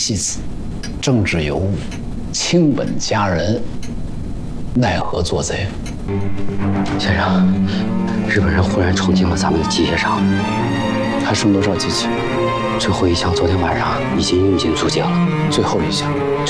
戏子，政治有误，卿本佳人，奈何做贼？ 先生，日本人忽然冲进了咱们的机械厂， 还剩多少机器？ 最后一项昨天晚上已经运进租界了， 最后一项。